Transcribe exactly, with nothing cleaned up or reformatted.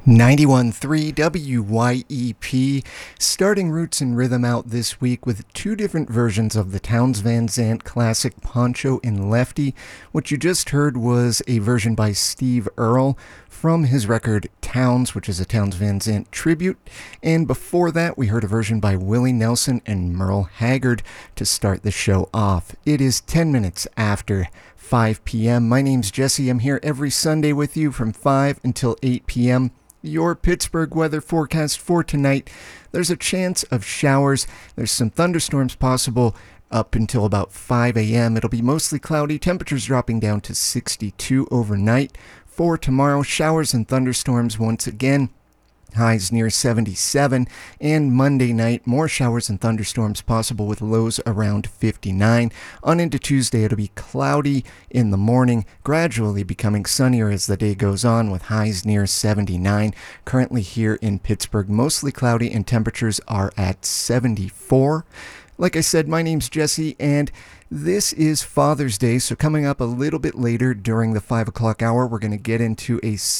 ninety-one point three W Y E P, starting Roots and Rhythm out this week with two different versions of the Townes Van Zandt classic Poncho and Lefty. What you just heard was a version by Steve Earle from his record Townes, which is a Townes Van Zandt tribute. And before that, we heard a version by Willie Nelson and Merle Haggard to start the show off. It is ten minutes after five p.m. My name's Jesse. I'm here every Sunday with you from five until eight p.m. Your Pittsburgh weather forecast for tonight: there's a chance of showers. There's some thunderstorms possible up until about five a.m. It'll be mostly cloudy, temperatures dropping down to sixty-two overnight. For tomorrow, showers and thunderstorms once again, highs near seventy-seven, and Monday night, more showers and thunderstorms possible with lows around fifty-nine. On into Tuesday, it'll be cloudy in the morning, gradually becoming sunnier as the day goes on with highs near seventy-nine. Currently here in Pittsburgh, mostly cloudy and temperatures are at seventy-four. Like I said, my name's Jesse, and this is Father's Day, so coming up a little bit later during the five o'clock hour, we're going to get into a